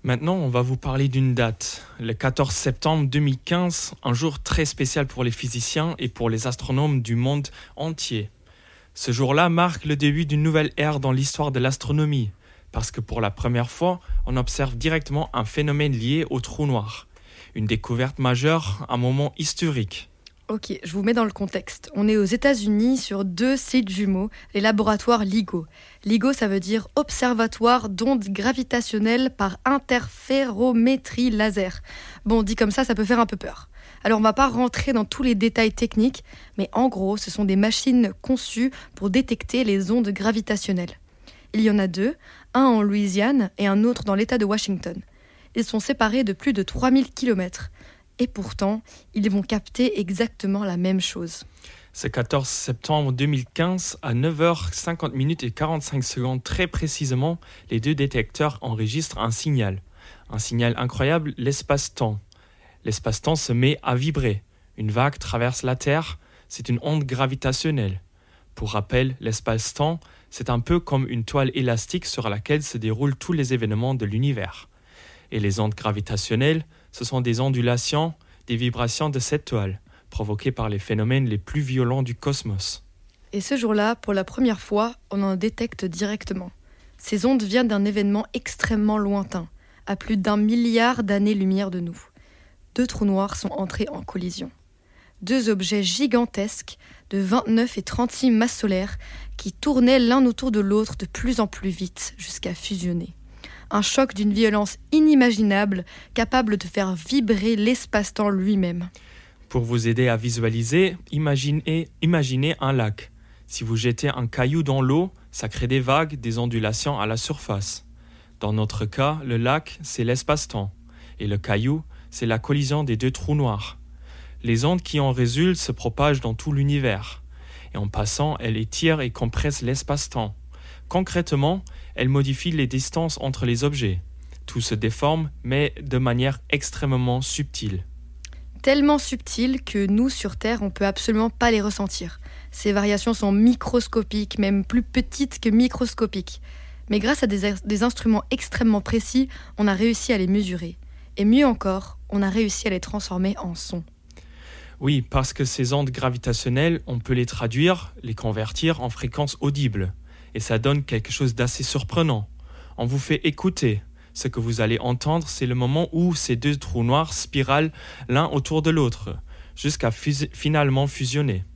Maintenant, on va vous parler d'une date. Le 14 septembre 2015, un jour très spécial pour les physiciens et pour les astronomes du monde entier. Ce jour-là marque le début d'une nouvelle ère dans l'histoire de l'astronomie, parce que pour la première fois, on observe directement un phénomène lié au trou noir. Une découverte majeure, un moment historique. Ok, je vous mets dans le contexte. On est aux États-Unis sur 2 sites jumeaux, les laboratoires LIGO. LIGO, ça veut dire Observatoire d'ondes gravitationnelles par interférométrie laser. Bon, dit comme ça peut faire un peu peur. Alors on va pas rentrer dans tous les détails techniques, mais en gros, ce sont des machines conçues pour détecter les ondes gravitationnelles. Il y en a 2, un en Louisiane et un autre dans l'État de Washington. Ils sont séparés de plus de 3000 km. Et pourtant, ils vont capter exactement la même chose. Ce 14 septembre 2015, à 9h50 et 45 secondes très précisément, les 2 détecteurs enregistrent un signal. Un signal incroyable, l'espace-temps. L'espace-temps se met à vibrer. Une vague traverse la Terre, c'est une onde gravitationnelle. Pour rappel, l'espace-temps, c'est un peu comme une toile élastique sur laquelle se déroulent tous les événements de l'univers. Et les ondes gravitationnelles, ce sont des ondulations, des vibrations de cette toile, provoquées par les phénomènes les plus violents du cosmos. Et ce jour-là, pour la première fois, on en détecte directement. Ces ondes viennent d'un événement extrêmement lointain, à plus d'1 milliard d'années-lumière de nous. 2 trous noirs sont entrés en collision. 2 objets gigantesques de 29 et 36 masses solaires qui tournaient l'un autour de l'autre de plus en plus vite jusqu'à fusionner. Un choc d'une violence inimaginable, capable de faire vibrer l'espace-temps lui-même. Pour vous aider à visualiser, imaginez un lac. Si vous jetez un caillou dans l'eau, ça crée des vagues, des ondulations à la surface. Dans notre cas, le lac, c'est l'espace-temps. Et le caillou, c'est la collision des 2 trous noirs. Les ondes qui en résultent se propagent dans tout l'univers. Et en passant, elles étirent et compressent l'espace-temps. Concrètement, elles modifient les distances entre les objets. Tout se déforme, mais de manière extrêmement subtile. Tellement subtiles que nous, sur Terre, on ne peut absolument pas les ressentir. Ces variations sont microscopiques, même plus petites que microscopiques. Mais grâce à des instruments extrêmement précis, on a réussi à les mesurer. Et mieux encore, on a réussi à les transformer en son. Oui, parce que ces ondes gravitationnelles, on peut les traduire, les convertir en fréquences audibles. Et ça donne quelque chose d'assez surprenant. On vous fait écouter. Ce que vous allez entendre, c'est le moment où ces 2 trous noirs spiralent l'un autour de l'autre, jusqu'à finalement fusionner.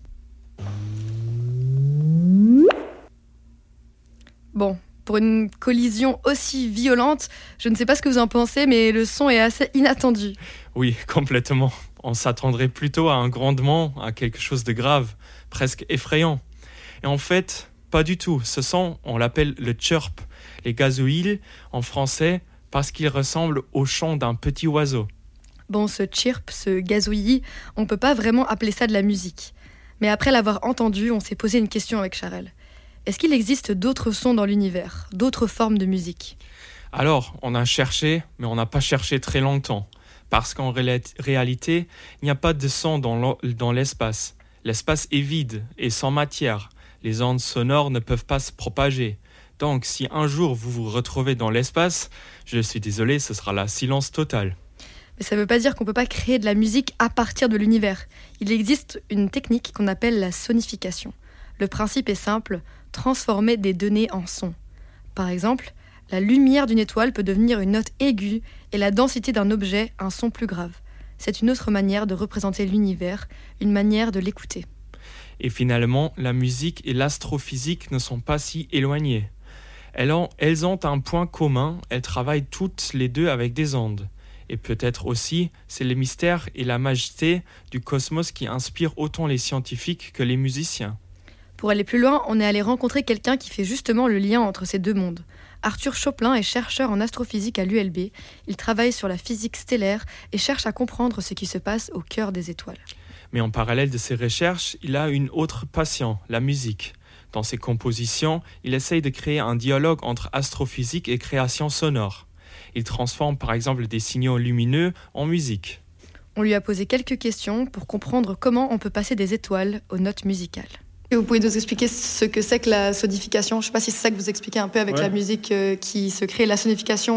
Bon, pour une collision aussi violente, je ne sais pas ce que vous en pensez, mais le son est assez inattendu. Oui, complètement. On s'attendrait plutôt à un grondement, à quelque chose de grave, presque effrayant. Et en fait, pas du tout. Ce son, on l'appelle le chirp, les gazouilles en français, parce qu'il ressemble au chant d'un petit oiseau. Bon, ce chirp, ce gazouillis, on ne peut pas vraiment appeler ça de la musique. Mais après l'avoir entendu, on s'est posé une question avec Charel. Est-ce qu'il existe d'autres sons dans l'univers, d'autres formes de musique ? Alors, on a cherché, mais on n'a pas cherché très longtemps. Parce qu'en réalité, il n'y a pas de son dans l'espace. L'espace est vide et sans matière. Les ondes sonores ne peuvent pas se propager. Donc, si un jour vous vous retrouvez dans l'espace, je suis désolé, ce sera le silence total. Mais ça ne veut pas dire qu'on ne peut pas créer de la musique à partir de l'univers. Il existe une technique qu'on appelle la sonification. Le principe est simple, transformer des données en sons. Par exemple, la lumière d'une étoile peut devenir une note aiguë et la densité d'un objet un son plus grave. C'est une autre manière de représenter l'univers, une manière de l'écouter. Et finalement, la musique et l'astrophysique ne sont pas si éloignées. Elles ont un point commun, elles travaillent toutes les 2 avec des ondes. Et peut-être aussi, c'est le mystère et la majesté du cosmos qui inspirent autant les scientifiques que les musiciens. Pour aller plus loin, on est allé rencontrer quelqu'un qui fait justement le lien entre ces 2 mondes. Arthur Choplin est chercheur en astrophysique à l'ULB. Il travaille sur la physique stellaire et cherche à comprendre ce qui se passe au cœur des étoiles. Mais en parallèle de ses recherches, il a une autre passion, la musique. Dans ses compositions, il essaye de créer un dialogue entre astrophysique et création sonore. Il transforme par exemple des signaux lumineux en musique. On lui a posé quelques questions pour comprendre comment on peut passer des étoiles aux notes musicales. Et vous pouvez nous expliquer ce que c'est que la sonification ? Je ne sais pas si c'est ça que vous expliquez un peu avec la musique qui se crée. La sonification,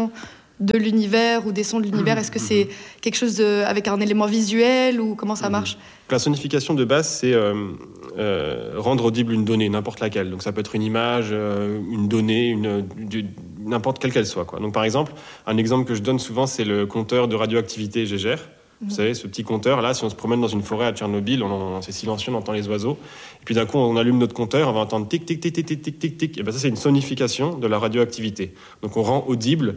de l'univers ou des sons de l'univers? Est-ce que c'est quelque chose avec un élément visuel ou comment ça marche? La sonification de base, c'est rendre audible une donnée, n'importe laquelle. Donc ça peut être une image, une donnée, n'importe quelle qu'elle soit, quoi. Donc par exemple, un exemple que je donne souvent, c'est le compteur de radioactivité Gégère. Vous savez, ce petit compteur, là, si on se promène dans une forêt à Tchernobyl, c'est silencieux, on entend les oiseaux. Et puis d'un coup, on allume notre compteur, on va entendre tic, tic, tic, tic, tic, tic, tic, tic. Et bien ça, c'est une sonification de la radioactivité. Donc on rend audible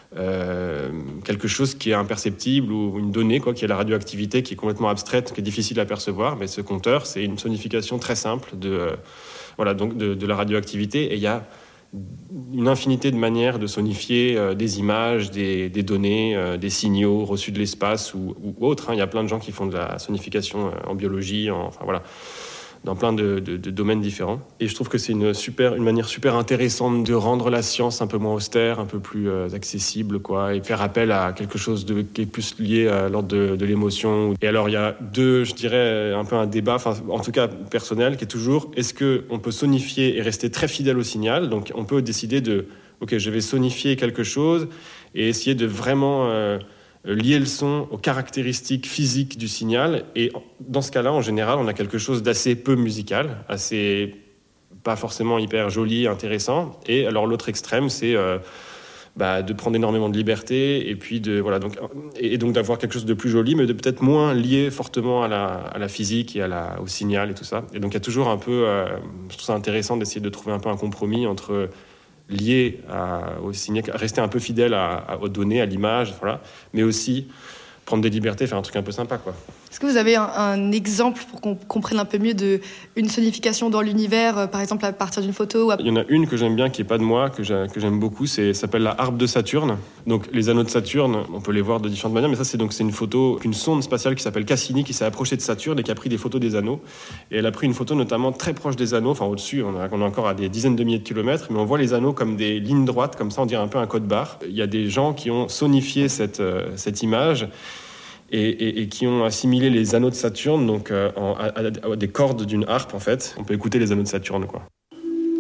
quelque chose qui est imperceptible ou une donnée, quoi, qui est la radioactivité, qui est complètement abstraite, qui est difficile à percevoir. Mais ce compteur, c'est une sonification très simple de la radioactivité. Et il y a une infinité de manières de sonifier des images, des données, des signaux reçus de l'espace ou autres. Il y a plein de gens qui font de la sonification en biologie, dans plein de domaines différents. Et je trouve que c'est une manière super intéressante de rendre la science un peu moins austère, un peu plus accessible, quoi, et faire appel à quelque chose qui est plus lié à l'ordre de l'émotion. Et alors, il y a je dirais, un peu un débat, en tout cas personnel, qui est toujours, est-ce qu'on peut sonifier et rester très fidèle au signal? Donc, on peut décider OK, je vais sonifier quelque chose et essayer de vraiment lier le son aux caractéristiques physiques du signal. Et dans ce cas-là, en général, on a quelque chose d'assez peu musical, assez pas forcément hyper joli, intéressant. Et alors l'autre extrême, c'est de prendre énormément de liberté et puis donc d'avoir quelque chose de plus joli, mais de peut-être moins lié fortement à la physique et au signal et tout ça. Et donc il y a toujours un peu, je trouve ça intéressant d'essayer de trouver un peu un compromis entre lié au signal, rester un peu fidèle aux données, à l'image, voilà, mais aussi prendre des libertés, faire un truc un peu sympa, quoi. Est-ce que vous avez un exemple pour qu'on comprenne un peu mieux une sonification dans l'univers, par exemple à partir d'une photo Il y en a une que j'aime bien, qui n'est pas de moi, que j'aime beaucoup, ça s'appelle la harpe de Saturne. Donc les anneaux de Saturne, on peut les voir de différentes manières, mais ça c'est une photo qu'une sonde spatiale qui s'appelle Cassini, qui s'est approchée de Saturne et qui a pris des photos des anneaux. Et elle a pris une photo notamment très proche des anneaux, enfin au-dessus, on est encore à des dizaines de milliers de kilomètres, mais on voit les anneaux comme des lignes droites, comme ça on dirait un peu un code barre. Il y a des gens qui ont sonifié cette image et qui ont assimilé les anneaux de Saturne donc à des cordes d'une harpe, en fait. On peut écouter les anneaux de Saturne, quoi.